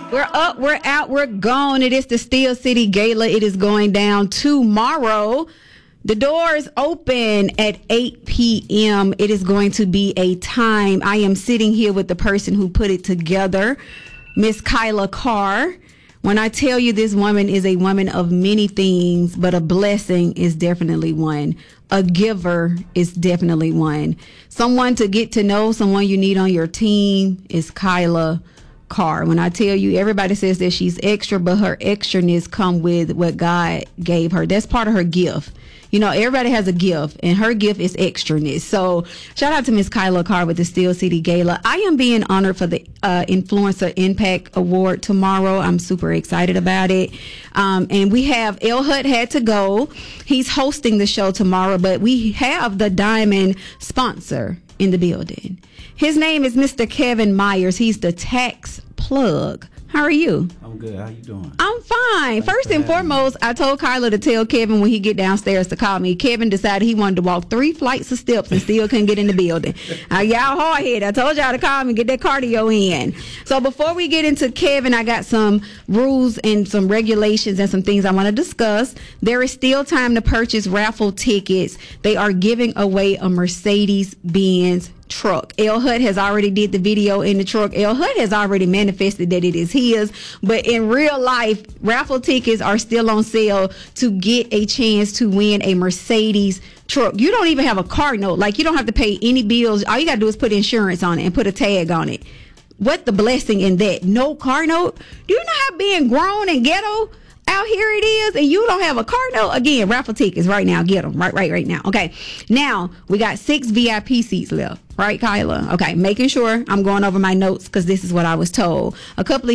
We're up, we're out, we're gone. It is the Steel City Gala. It is going down tomorrow. The doors open at 8 p.m. It is going to be a time. I am sitting here with the person who put it together, Miss Kyla Carr. When I tell you this woman is a woman of many things, but a blessing is definitely one. A giver is definitely one. Someone to get to know, someone you need on your team is Kyla Carr. When I tell you, everybody says that she's extra, but her extraness come with what God gave her. That's part of her gift. You know, everybody has a gift, and her gift is extraness. So shout out to Miss Kyla Carr with the Steel City Gala. I am being honored for the Influencer Impact Award tomorrow. I'm super excited about it. And we have El Hut had to go. He's hosting the show tomorrow, but we have the diamond sponsor in the building. His name is Mr. Kevin Myers. He's the tax plug. How are you? I'm good. How you doing? I'm fine. First and foremost, I told Kyla to tell Kevin when he get downstairs to call me. Kevin decided he wanted to walk 3 flights of steps and still couldn't get in the building. Y'all hard head. I told y'all to call me and get that cardio in. So before we get into Kevin, I got some rules and some regulations and some things I want to discuss. There is still time to purchase raffle tickets. They are giving away a Mercedes-Benz truck. El Hut has already did the video in the truck. El Hut has already manifested that it is his, but in real life, raffle tickets are still on sale to get a chance to win a Mercedes truck. You don't even have a car note. Like, you don't have to pay any bills. All you gotta do is put insurance on it and put a tag on it. What the blessing in that? No car note? Do you know how being grown and ghetto out here it is, and you don't have a car note? Again, raffle tickets right now. Get them right now. Okay, now we got 6 VIP seats left. Right, Kyla? Okay, making sure I'm going over my notes because this is what I was told. A couple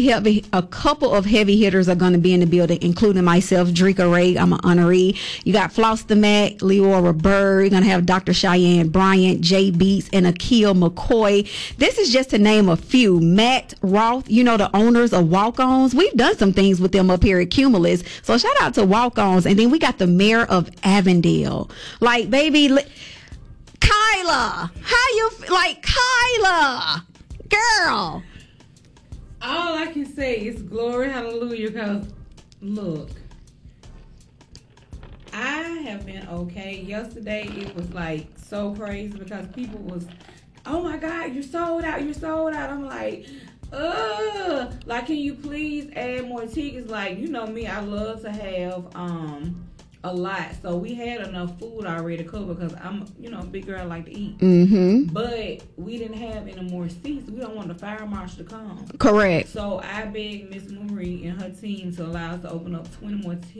of heavy hitters are going to be in the building, including myself, Drika Ray. I'm an honoree. You got Floss the Mac, Leora Bird. You're going to have Dr. Cheyenne Bryant, Jay Beats, and Akil McCoy. This is just to name a few. Matt Roth, you know, the owners of Walk-Ons. We've done some things with them up here at Cumulus. So shout out to Walk-Ons. And then we got the mayor of Avondale. Like, baby, Kyla, how you like Kyla, girl? All I can say is glory, hallelujah. Cause look, I have been okay. Yesterday it was like so crazy because people was, oh my God, you're sold out. I'm like, like, can you please add more tickets? Like, you know me, I love to have a lot, so we had enough food already to cover because I'm, you know, a big girl, like to eat. Mm-hmm. But we didn't have any more seats. We don't want the fire marshal to come. Correct. So I begged Miss Marie and her team to allow us to open up 20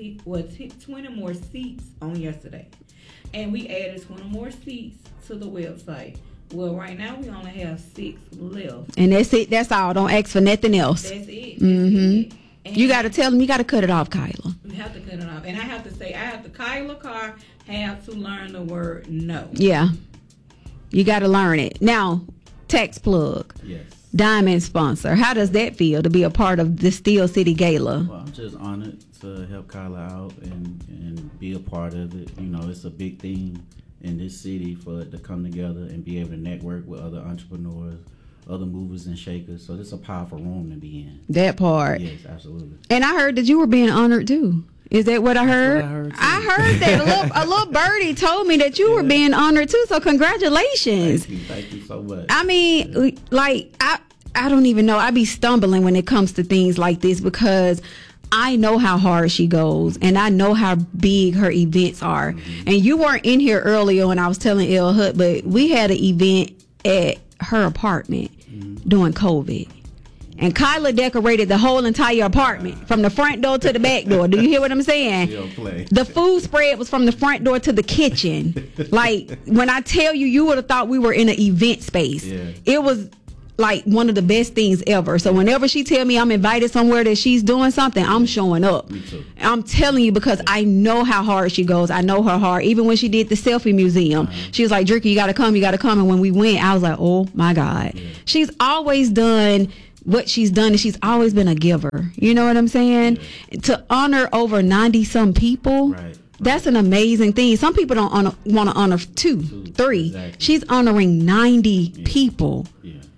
more seats on yesterday, and we added 20 more seats to the website. Well, right now we only have 6 left, and that's it. That's all. Don't ask for nothing else. That's it. Mm-hmm. And you got to tell them you got to cut it off, Kyla. We have to cut it off. And I have to say, Kyla Carr have to learn the word no. Yeah. You got to learn it. Now, tax plug. Yes. Diamond sponsor. How does that feel to be a part of the Steel City Gala? Well, I'm just honored to help Kyla out and be a part of it. You know, it's a big thing in this city for it to come together and be able to network with other entrepreneurs, other movers and shakers. So this is a powerful room to be in. That part. Yes, absolutely. And I heard that you were being honored too. Is that what I heard? That's what I heard that. A little birdie told me that you were being honored too. So congratulations. Thank you so much. I mean, like, I don't even know. I be stumbling when it comes to things like this because I know how hard she goes, and I know how big her events are. Mm-hmm. And you weren't in here earlier when I was telling El Hut, but we had an event at her apartment during COVID. And Kyla decorated the whole entire apartment from the front door to the back door. Do you hear what I'm saying? The food spread was from the front door to the kitchen. Like, when I tell you, you would have thought we were in an event space. Yeah. It was like one of the best things ever. So whenever she tell me I'm invited somewhere that she's doing something, I'm showing up. Me too. I'm telling you, because I know how hard she goes. I know her hard. Even when she did the selfie museum, she was like, Drika, you gotta come. And when we went, I was like, oh my God. Yeah. She's always done what she's done, and she's always been a giver. You know what I'm saying? Yeah. To honor over 90 some people. Right. That's an amazing thing. Some people don't want to honor two, three. Exactly. She's honoring 90 people. Yeah.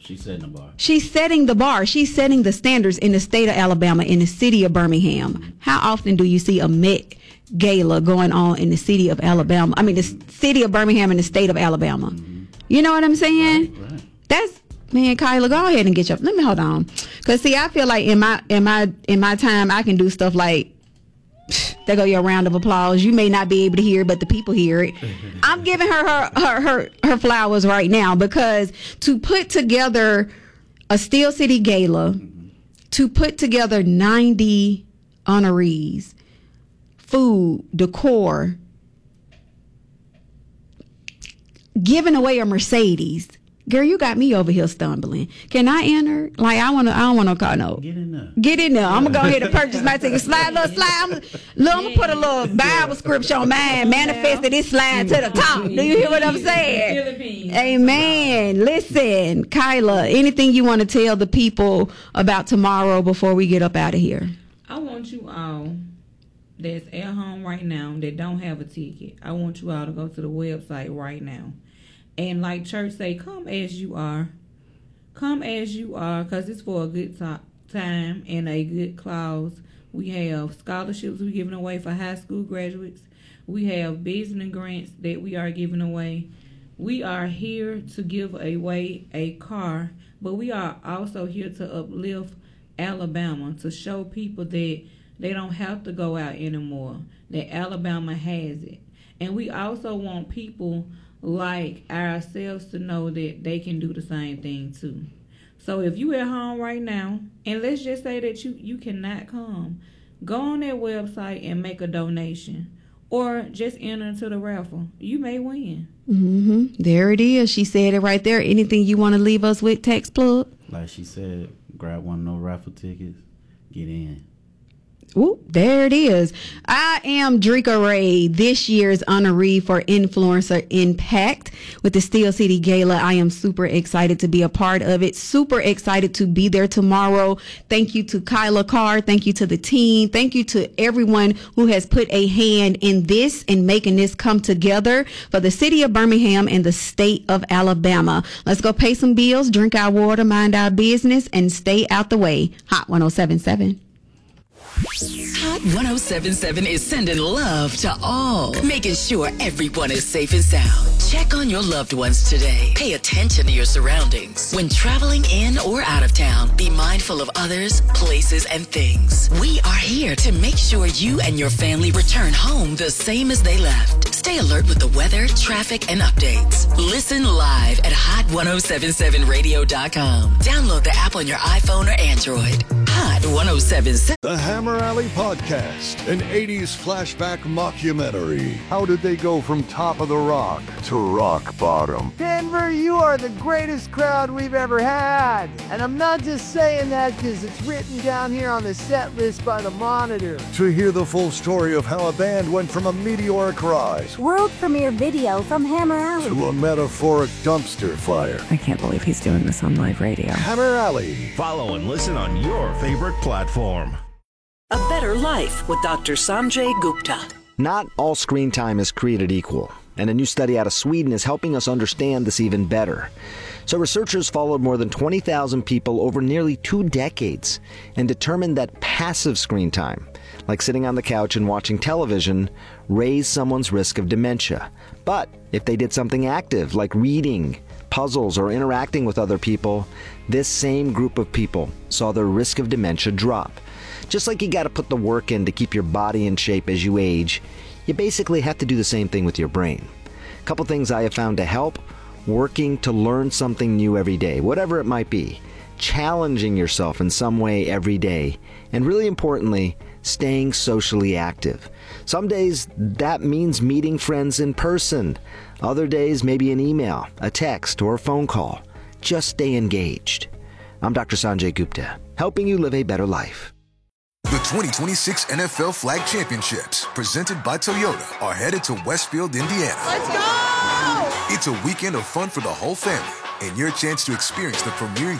She's setting the bar. She's setting the bar. She's setting the standards in the state of Alabama, in the city of Birmingham. How often do you see a Met Gala going on in the city of Alabama? I mean, the city of Birmingham in the state of Alabama. You know what I'm saying? Right. That's, man, Kyla, go ahead and get your. Let me hold on, cause see, I feel like in my time, I can do stuff like. There go your round of applause. You may not be able to hear it, but the people hear it. I'm giving her flowers right now, because to put together a Steel City Gala, to put together 90 honorees, food, decor, giving away a Mercedes. Girl, you got me over here stumbling. Can I enter? Like, I don't want to call no. Get in there. Get in there. I'm going to go ahead and purchase my ticket. Slide. I'm going to put a little Bible scripture on mine. Manifest that it slide to the top. Do you hear what I'm saying? Amen. Listen, Kyla, anything you want to tell the people about tomorrow before we get up out of here? I want you all that's at home right now that don't have a ticket, I want you all to go to the website right now. And like church say, come as you are. Come as you are, because it's for a good time and a good cause. We have scholarships we're giving away for high school graduates. We have business grants that we are giving away. We are here to give away a car, but we are also here to uplift Alabama, to show people that they don't have to go out anymore, that Alabama has it. And we also want people like ourselves to know that they can do the same thing too. So if you at home right now, and let's just say that you cannot come, go on that website and make a donation, or just enter into the raffle. You may win. There it is. She said it right there. Anything you want to leave us with, text plug? Like she said, grab one of those raffle tickets, get in. Ooh, there it is. I am Drika Ray, this year's honoree for Influencer Impact with the Steel City Gala. I am super excited to be a part of it. Super excited to be there tomorrow. Thank you to Kyla Carr. Thank you to the team. Thank you to everyone who has put a hand in this and making this come together for the city of Birmingham and the state of Alabama. Let's go pay some bills, drink our water, mind our business, and stay out the way. Hot 107.7. Hot 107.7 is sending love to all, making sure everyone is safe and sound. Check on your loved ones today. Pay attention to your surroundings. When traveling in or out of town, be mindful of others, places, and things. We are here to make sure you and your family return home the same as they left. Stay alert with the weather, traffic, and updates. Listen live at hot1077radio.com. Download the app on your iPhone or Android. Hot 107.7. The Hammer Alley Podcast, an 80s flashback mockumentary. How did they go from top of the rock to rock bottom? Denver, you are the greatest crowd we've ever had. And I'm not just saying that because it's written down here on the set list by the Monitor. To hear the full story of how a band went from a meteoric rise world premiere video from Hammer Alley to a metaphoric dumpster fire. I can't believe he's doing this on live radio. Hammer Alley. Follow and listen on your favorite platform. A Better Life with Dr. Sanjay Gupta. Not all screen time is created equal, and a new study out of Sweden is helping us understand this even better. So researchers followed more than 20,000 people over nearly 2 decades and determined that passive screen time, like sitting on the couch and watching television, raised someone's risk of dementia. But if they did something active, like reading, puzzles, or interacting with other people, this same group of people saw their risk of dementia drop. Just like you got to put the work in to keep your body in shape as you age, you basically have to do the same thing with your brain. A couple things I have found to help: working to learn something new every day, whatever it might be, challenging yourself in some way every day, and really importantly, staying socially active. Some days that means meeting friends in person. Other days maybe an email, a text, or a phone call. Just stay engaged. I'm Dr. Sanjay Gupta, helping you live a better life. The 2026 NFL Flag Championships, presented by Toyota, are headed to Westfield, Indiana. Let's go! It's a weekend of fun for the whole family and your chance to experience the premier